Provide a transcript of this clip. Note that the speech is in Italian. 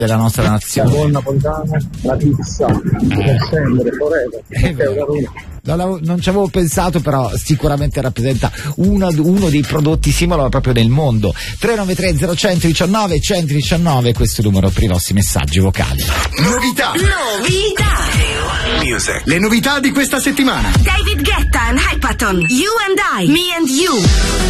della nostra nazione. La buona napoletana, la pizza, per sempre, forever. Non ci avevo pensato, però sicuramente rappresenta uno dei prodotti simbolo proprio del mondo. 393 0119 119, questo è il numero per i vostri messaggi vocali. Novità. Music. Le novità di questa settimana. David Guetta and Hypaton, You and I, Me and You.